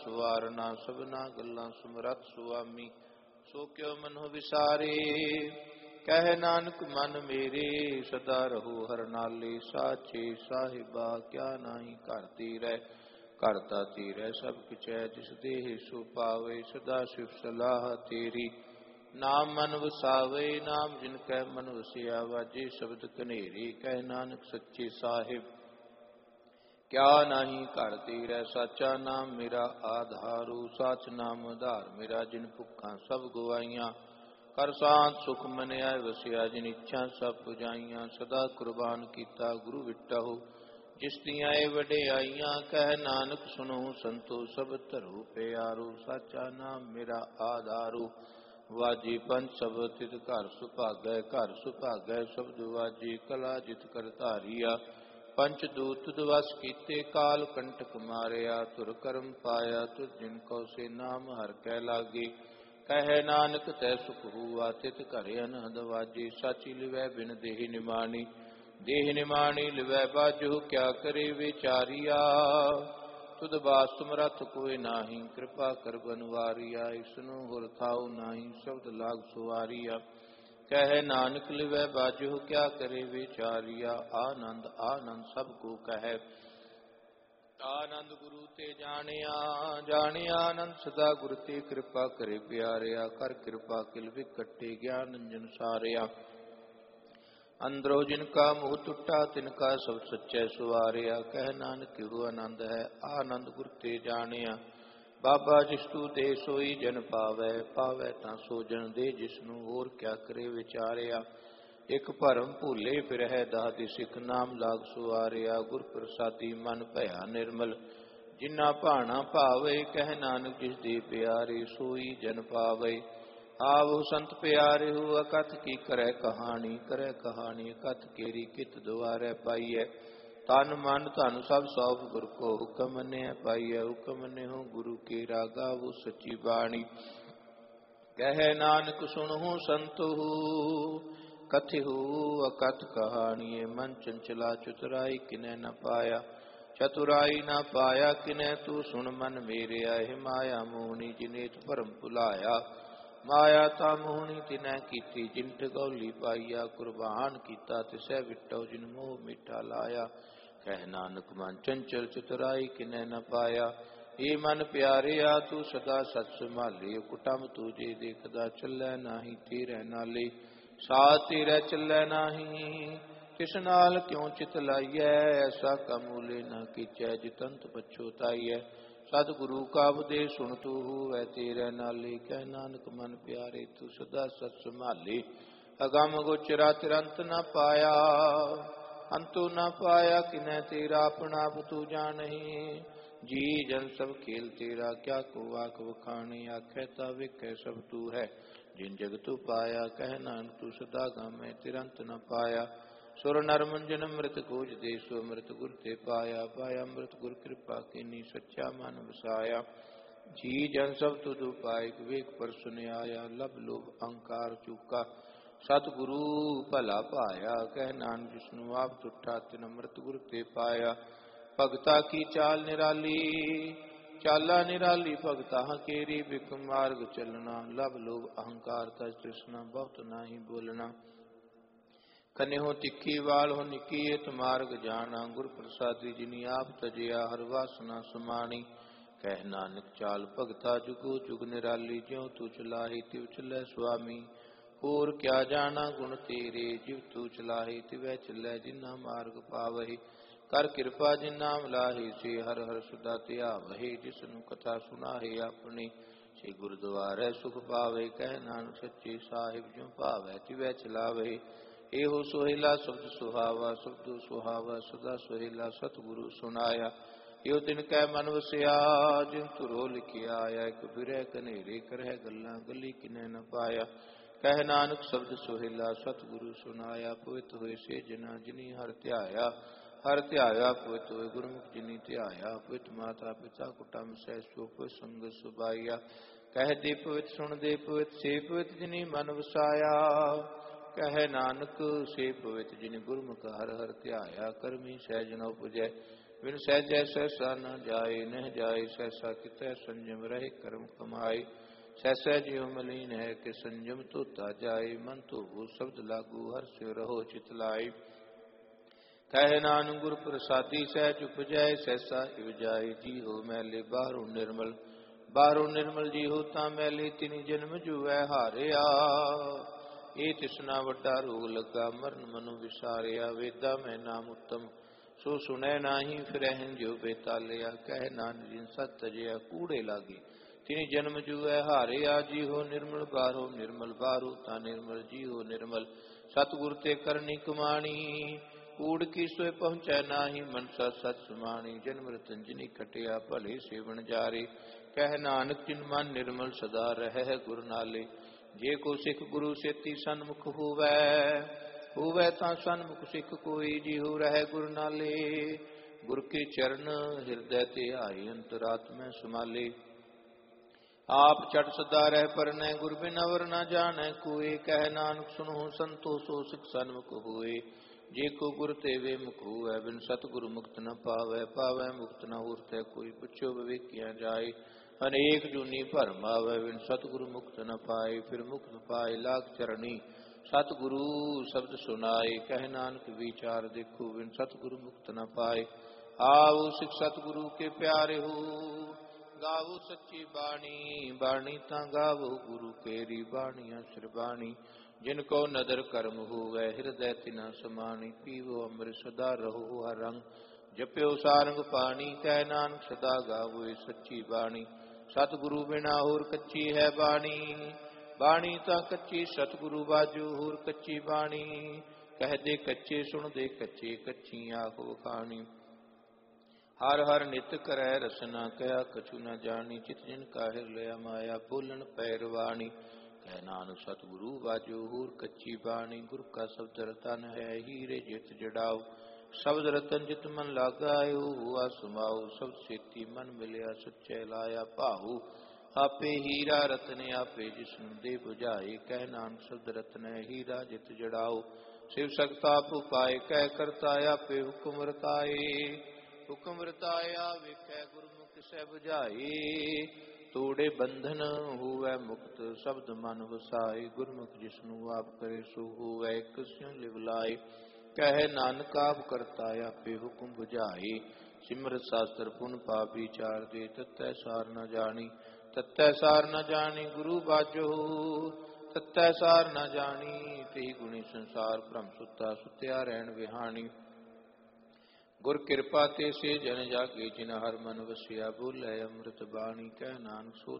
ਸਵਾਰਨਾ ਸਭਨਾ ਗੱਲਾਂ ਸਮਰੱਥ ਸੁਆਮੀ। ਸੋ ਕਿਉ ਮਨੋ ਵਿਸਾਰੇ ਕਹਿ ਨਾਨਕ ਮਨ ਮੇਰੇ, ਸਦਾ ਰਹੋ ਹਰ ਨਾਲੇ। ਸਾਚੇ ਸਾਹਿਬਾ ਕਿਆ ਨਾਹੀ ਘਰ ਤੀਰੈ, ਘਰ ਤਾ ਤੀਰੈ ਸਭ ਕਿਛੈ। ਜਿਸ ਦੇਹ ਸੋ ਪਾਵੇ ਸਦਾ ਸਿਵ ਸਲਾਹ ਤੇਰੀ। ਨਾਮ ਮਨ ਵਸਾਵੇ ਨਾਮ ਜਿਨ ਕੈ ਮਨ ਵਸਿਆ। ਵਾਜੇ ਸ਼ਬਦ ਕਨੇਰੀ ਕਹਿ ਨਾਨਕ ਸੱਚੇ ਸਾਹਿਬ ਕਿਆ ਨਾਹੀ ਘਰ ਤੀਰੈ। ਸਾਚਾ ਨਾਮ ਮੇਰਾ ਆਧਾਰੂ, ਸਾਚ ਨਾਮ ਆਧਾਰ ਮੇਰਾ। ਜਿਨ ਭੁੱਖਾਂ ਸਭ ਗਵਾਈਆਂ, ਕਰ ਸਾਂਤ ਸੁਖ ਮਨਿਆ ਵਸਿਆ। ਜਿਨ ਇੱਛਾ ਸਭ ਪੁਜਾਈਆਂ, ਸਦਾ ਕੁਰਬਾਨ ਕੀਤਾ ਗੁਰੂ ਵਿਟਹੁ। ਜਿਸ ਦੀਆਂ ਇਹ ਵਡਿਆਈਆਂ, ਕਹਿ ਨਾਨਕ ਸੁਣੋ ਸੰਤੋ ਸਭ ਧਰੋ ਪਿਆਰੋ। ਸਾਚਾ ਨਾਮ ਮੇਰਾ ਆਧਾਰੂ, ਵਾਜੀ ਪੰਜ ਸ਼ਬਦ ਤਿਤ ਘਰ ਸੁਭਾਗੈ। ਘਰ ਸੁਭਾਗੈ ਸ਼ਬਦ ਵਾਜੀ, ਕਲਾ ਜਿਤ ਕਰ ਧਾਰੀਆ। ਪੰਚ ਦੂਤ ਦਵਸ ਕੀਤੇ, ਕਾਲ ਕੰਟਕ ਮਾਰਿਆ। ਧੁਰ ਕਰਮ ਪਾਇਆ ਤੁਰ ਜਿਨ ਕੋ, ਸੇ ਨਾਮ ਹਰਿ ਕੈ ਲਾਗੇ। ਕਹਿ ਨਾਨਕ ਤੈ ਸੁਖ ਹੁਆ, ਤਿਤ ਘਰ ਅਨਹਦ ਵਾਜੇ। ਸਾਚੀ ਲਿਵੈ ਬਿਨ ਦੇਹ ਨਿਮਾਣੀ, ਦੇਹ ਨਿਮਾਣੀ ਲਿਵੈ ਬਾਝੁ। ਕਿਆ ਕਰੇ ਵਿਚਾਰੀਆ, ਤੁਧ ਬਾਤ ਸਮਰੱਥ ਕੋਇ ਨਾਹੀ। ਕਿਰਪਾ ਕਰ ਬਨਵਾਰੀਆ, ਇਸਨੂੰ ਹੁਰ ਥਾਉ ਨਾਹੀ। ਸ਼ਬਦ ਲਾਗ ਸੁਵਾਰੀਆ, ਕਹਿ ਨਾਨਕ ਲਿਵੈ ਬਾਝੁ। ਕਿਆ ਕਰੇ ਵਿਚਾਰੀਆ, ਆਨੰਦ ਆਨੰਦ ਸਭ ਕੋ ਕਹਿ। ਆਨੰਦ ਗੁਰੂ ਤੇ ਜਾਣਿਆ, ਜਾਣਿਆ ਆਨੰਦ ਸਦਾ ਗੁਰ ਤੇ। ਕਿਰਪਾ ਕਰੇ ਪਿਆਰਿਆ, ਕਰ ਕਿਰਪਾ ਕਿਲ ਵਿਕਟੇ। ਗਿਆਨ ਅੰਜਨ ਸਾਰਿਆ, ਅੰਦਰੋ ਜਿਨ ਕਾ ਮੂਹ ਟੁੱਟਾ। ਤਿਨ ਕਾ ਸ਼ਬਦ ਸੱਚੈ ਸੁਵਾਰਿਆ। ਕਹਿ ਨਾਨਕ ਇਹੋ ਆਨੰਦ ਹੈ, ਆਨੰਦ ਗੁਰ ਤੇ ਜਾਣਿਆ। ਬਾਬਾ ਜਿਸ ਤੂ ਦੇ ਸੋਈ ਜਨ ਪਾਵੈ, ਪਾਵੈ ਤਾਂ ਸੋ ਜਨ ਦੇ। ਜਿਸਨੂੰ ਹੋਰ ਕਿਆ ਕਰੇ ਵਿਚਾਰਿਆ। ਇਕ ਭਰਮ ਭੂਲੇ ਫਿਰਹਿ ਦਾਦੀ, ਸਿੱਖ ਨਾਮ ਲਾਗ ਸੁਵਾਰਿਆ। ਗੁਰ ਪ੍ਰਸਾਦੀ ਮਨ ਭਇਆ ਨਿਰਮਲ, ਜਿਨਾ ਭਾਣਾ ਭਾਵੇ। ਕਹਿ ਨਾਨਕ ਜਿਸ ਦੇ ਪਿਆਰੇ, ਸੋਈ ਜਨ ਪਾਵੇ। ਆਵੋ ਸੰਤ ਪਿਆਰੇ ਹੋ, ਅਕਥ ਕੀ ਕਰੈ ਕਹਾਣੀ। ਕਰੈ ਕਹਾਣੀ ਅਕਥ ਕੇਰੀ, ਕਿਤ ਦੁਆਰੈ ਪਾਈਐ। ਤਨ ਮਨ ਧਨ ਸਭ ਸੌਂਪ ਗੁਰ ਕੋ, ਹੁਕਮ ਮੰਨਿਆ ਪਾਈਐ। ਹੁਕਮ ਮੰਨਿਓ ਗੁਰੂ ਕੇ, ਗਾਵੋ ਸੱਚੀ ਬਾਣੀ। ਕਹਿ ਨਾਨਕ ਸੁਣਹੁ ਸੰਤਹੁ, ਕਥਿਹੁ ਅਕਥ ਕਹਾਣੀਏ। ਮਨ ਚੰਚਲਾ ਚਤੁਰਾਈ ਕਿਨੈ ਨ ਪਾਇਆ, ਚਤੁਰਾਈ ਨ ਪਾਇਆ ਕਿਨੈ। ਤੂੰ ਸੁਣ ਮਨ ਮੇਰਿਆ, ਇਹ ਮਾਇਆ ਮੋਹਣੀ ਜਿਨੇਤ ਭਰਮ ਭੁਲਾਇਆ। ਮਾਇਆ ਤਾ ਮੋਹਣੀ ਤਿਨੈ ਕੀਤੀ, ਜਿਨ ਟਗੌਲੀ ਪਾਈਆ। ਕੁਰਬਾਨ ਕੀਤਾ ਤਿਸੈ ਵਿਟਹੁ, ਜਿਨ ਮੋਹ ਮਿੱਠਾ ਲਾਇਆ। ਕਹਿ ਨਾਨਕ ਮਨ ਚੰਚਲ ਚਤੁਰਾਈ ਕਿਨੈ ਨ ਪਾਇਆ। ਏ ਮਨ ਪਿਆਰਿਆ ਤੂੰ ਸਦਾ ਸਚ ਸੰਭਾਲੇ। ਕੁਟੰਬ ਤੂਜੇ ਦੇਖਦਾ, ਚੱਲੈ ਨਾਹੀ ਤੇਰੇ ਨਾਲੇ। ਸਾਥ ਤੇਰੇ ਚੱਲੈ ਨਾਹੀ, ਕਿਸ ਨਾਲ ਕਿਉ ਚਿਤ ਲਾਈਐ। ਐਸਾ ਕਮੂਲੇ ਨਾ ਕੀਚੈ, ਜਿਤੰਤ ਪਛੋਤਾਈਐ। ਸਤਿਗੁਰੂ ਕਾ ਉਪਦੇਸ਼ ਸੁਣ ਤੂੰ ਹੋਵੈ ਤੇਰੇ ਨਾਲੇ। ਕਹਿ ਨਾਨਕ ਮਨ ਪਿਆਰੇ ਤੂੰ ਸਦਾ ਸਚ ਸੰਭਾਲੇ। ਅਗਮ ਗੋਚਰਾ ਤਿਰੰਤ ਨ ਪਾਇਆ, ਅੰਤੁ ਨ ਪਾਇਆ ਕਿਨੈ ਤੇਰਾ। ਆਪਣਾ ਆਪ ਤੂੰ ਜਾਣਹਿ, ਜੀ ਜਨ ਸਭ ਖੇਲ ਤੇਰਾ। ਕਿਆ ਕੋ ਆਖ ਵਖਾਣੀ, ਆਖੈ ਤਾ ਵੇਖੈ ਸਭ ਤੂੰ ਹੈ। ਜਿਨ ਜਗ ਤੂੰ ਪਾਇਆ, ਕਹਿ ਨਾਨਕ ਤੂੰ ਸਦਾ ਗਾਮੈ ਤਿਰੰਤ ਨ ਪਾਇਆ। ਸੁਰ ਨਰ ਮੰਜਨ ਅੰਮ੍ਰਿਤ ਖੋਜਦੇ, ਸੋ ਅੰਮ੍ਰਿਤ ਗੁਰ ਤੇ ਪਾਇਆ। ਪਾਇਆ ਅੰਮ੍ਰਿਤ ਗੁਰ ਕਿਰਪਾ ਕੀਨੀ, ਸੱਚਾ ਮਨ ਵਸਾਇਆ। ਜੀ ਜਨ ਸਭ ਤੁਧ ਉਪਾਇ, ਵਿਵੇਕ ਪਰ ਸੁਨਿਆਇਆ। ਲਭ ਲੋਭ ਅਹੰਕਾਰ ਚੂਕਾ, ਸਤਿਗੁਰੂ ਭਲਾ ਭਾਇਆ। ਕਹਿ ਨਾਨਕ ਜਿਸਨੂੰ ਆਪ ਟੁੱਟਾ, ਤਿਨ ਅੰਮ੍ਰਿਤ ਗੁਰ ਤੇ ਪਾਇਆ। ਭਗਤਾ ਕੀ ਚਾਲ ਨਿਰਾਲੀ, ਚਾਲਾ ਨਿਰਾਲੀ ਭਗਤਾ ਕੇਰੀ। ਬਿਕ ਮਾਰਗ ਚੱਲਣਾ, ਲਭ ਲੋਭ ਅਹੰਕਾਰ ਤਜ ਤ੍ਰਿਸ਼ਨਾ। ਬਹੁਤ ਨਾਹੀ ਬੋਲਣਾ, ਕਨਿਹੁ ਤਿੱਖੀ ਵਾਲ ਹੋ ਨਿੱਕੀ। ਏਤ ਮਾਰਗ ਜਾਣਾ, ਗੁਰ ਪ੍ਰਸਾਦੀ ਜਿਨੀ ਆਪ ਤਜਿਆ। ਹਰ ਵਾਸਨਾ ਸਮਾਣੀ। ਕਹਿ ਨਾਨਕ ਚਾਲ ਭਗਤਾ ਜੁਗੋ ਜੁਗ ਨਿਰਾਲੀ। ਜਿਉ ਤੂੰ ਚਲਾਹੀ ਤਿਵ ਚੱਲੈ ਸੁਆਮੀ। ਹੋਰ ਕਿਆ ਜਾਣਾ ਗੁਣ ਤੇਰੇ, ਜਿਵ ਤੂੰ ਚਲਾਹੀ ਤਿਵੈ ਚੱਲੈ। ਜਿਨਾ ਮਾਰਗ ਪਾਵਹਿ, ਕਰ ਕਿਰਪਾ ਜਿਨ ਨਾਮ ਲਾਹੇ। ਸੇ ਹਰਿ ਹਰਿ ਸਦਾ ਧਿਆਵਹਿ, ਜਿਸਨੂੰ ਕਥਾ ਸੁਣਾਹੇ ਆਪਣੀ। ਸੇ ਗੁਰਦੁਆਰੈ ਸੁਖ ਪਾਵੇ। ਕਹਿ ਨਾਨਕ ਸੱਚੇ ਸਾਹਿਬ ਜਿਉ ਭਾਵੈ ਤਿਵੈ ਚਲਾਵਹਿ। ਇਹੋ ਸੋਹਿਲਾ ਸ਼ਬਦ ਸੁਹਾਵਾ, ਸ਼ਬਦੋ ਸੁਹਾਵਾ ਸਦਾ ਸੋਹਿਲਾ। ਸਤਿਗੁਰੂ ਸੁਨਾਇਆ, ਇਹੋ ਤਿਨ ਕੈ ਮਨ ਵਸਿਆ। ਜਿਨ ਧੁਰੋ ਲਿਖਿਆ ਆਇਆ, ਇਕ ਬਿਰਹਿ ਕਨੇਰੇ ਕਰਹਿ ਗੱਲਾਂ। ਗੱਲੀ ਕਿਨੈ ਨ ਪਾਇਆ। ਕਹਿ ਨਾਨਕ ਸ਼ਬਦ ਸੋਹਿਲਾ, ਸਤਿਗੁਰੂ ਸੁਨਾਇਆ। ਪਵਿੱਤ ਹੋਏ ਸੇ ਜਨਾ, ਜਿਨੀ ਹਰਿ ਧਿਆਇਆ। ਹਰਿ ਧਿਆਇਆ ਪਵਿੱਤ ਹੋਏ, ਗੁਰਮੁਖ ਜਿਨੀ ਧਿਆਇਆ। ਪਵਿੱਤ ਮਾਤਾ ਪਿਤਾ ਕੁਟੰਬ ਸਹਿ, ਸੋ ਪਵਿੱਤ ਸੰਗਤ ਸੁਭਾਈਆ। ਕਹਿ ਦੇ ਪਵਿੱਤ ਸੁਣ ਦੇ ਪਵਿੱਤ, ਸੇ ਪਵਿੱਤ ਜਿਨੀ ਮਨ ਵਸਾਇਆ। ਕਹਿ ਨਾਨਕ ਸੇ ਪਵਿੱਤ ਜਿਨ ਗੁਰਮੁਖ ਹਰਿ ਹਰਿ ਧਿਆਇਆ। ਕਰਮੀ ਸਹਿਜ ਨ ਉਪਜੈ, बिन सहजै सहसा न जाए, नह जाए सहसा कितै, संयम रहे कर्म कमाए। सहसा ज्यों मलीन है कि संयम धोता जाए, मन तो वो शब्द लागू हर से रहो चित लाए। कहे नानक गुर प्रसादी सहज उपजै, सहसा इव जाए जी हो मैले बाहरों निर्मल। बाहरों निर्मल जी हो ता मैले, तिनि जन्म जुवै हारिया। ये तिसना वड्डा रोग लगा, मरण मनु विसारिया। वेदा मैं नाम उत्तम सो सुनै नाही, फिरहन जो बेतालिया। कह नानक जिन सत तजया कूड़े लागे, तिनि जन्म जुवै हारिया। जी हो निर्मल बाहरों निर्मल, बाहरों ता निर्मल जी हो निर्मल। सतगुर ते करनी कमाणी, कूड़ की सोए पहुँचै नाही। मनसा सत समाणी, जन्म रतन जिनि खटिया, भले सेवन जारे। कह नानक जिन मन निर्मल, सदा रह गुर नाले। जे को सिख गुरु सेती सन्मुख होवै, होवै तां सन्मुख सिख कोई। जिहु रह गुर नाले, गुर के चरण हृदय ते आए, अंतरात्मा समाले। आप चट सदा रह परनै, गुर बिन अवर न जानै कोय। कह नानक सुनहु संतो सो सिख सन्मुख होए। जे को गुर ते वे मुख होवै, बिन सतगुरु मुक्त न पावै। पावै मुक्त न होरतै कोई, पुछो विवेकिया जाए। अनेक जूनी भरम आवै, बिन सतगुरु मुक्त न पाए। फिर मुक्त पाए लाख चरणी, सतगुरु शब्द सुनाए। कह नानक विचार देखो, बिन सतगुरु मुक्त न पाए। आओ सिख सतगुरु के प्यारे हो, गावो सच्ची बाणी। बाणी तां गावो गुरु केरी, बाणियां श्रबाणी। जिनको नदर कर्म होवै, हृदय तिना समानी। पीवो अमृत सदा रहो हर रंग, जप्यो सारंग पानी। कह नानक सदा गावो सच्ची बाणी, सतगुरु बिना होर कच्ची है बाणी। बाणी ता कच्ची सतगुरु बाजो, होर कच्ची बाणी। कह दे कच्चे सुन दे कच्चे, कच्ची आख वखाणी। हर हर नित करै रसना, कया कछु न जानी। चित जिन का हिर लिया माया, बोलन पैरवाणी। कह नानक सतगुरु बाजो, होर कच्ची बाणी। गुर का शब्द रतन है, हीरे जित जड़ाओ। शब्द रतन जित मन लगायो, हुआ समाओ। शब्द सेती मन मिलया, सच्चे लाया भाऊ। आपे हीरा रतन आपे, जिसनु दे बुझाए। कह नानक शब्द रतन है, हीरा जित जड़ाओ। शिव सकता उपाय, कह करता आपे हुक्म रताए। हुक्म रताया वेखै, गुरमुख सै बुझाए। तोड़े बंधन होवै मुक्त, शब्द मन वसाए। गुरमुख जिसनु आप करे, सो होवै कस्यों लिव लाए। कह नानक आप करता आपे, हुक्म बुझाए। सिमरत शास्त्र पुन पाप विचार दे, तत्तै सार न जानी। तत्तै सार न जानी गुरु बाजो, तत्तै सार न जानी। तेहि गुणी संसार भ्रम सुता, सुत्या रहन विहानी। गुर कृपा ते से जन जागे, जिन हर मन वसिया। बोले अमृत बाणी, कह नानक सो